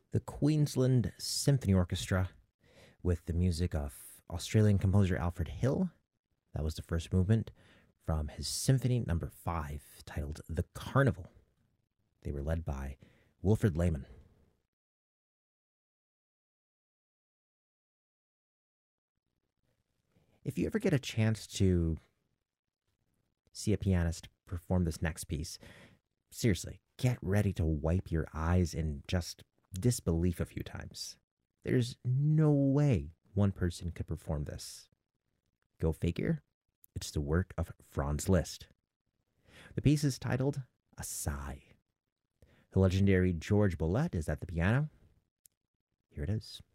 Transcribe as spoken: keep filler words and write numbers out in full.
The Queensland Symphony Orchestra with the music of Australian composer Alfred Hill. That was the first movement from his Symphony Number Five, titled "The Carnival." They were led by Wilfred Lehman. If you ever get a chance to see a pianist perform this next piece, seriously, get ready to wipe your eyes in just disbelief a few times. There's no way one person could perform this. Go figure, it's the work of Franz Liszt. The piece is titled A Sigh. The legendary George Bollette is at the piano. Here it is.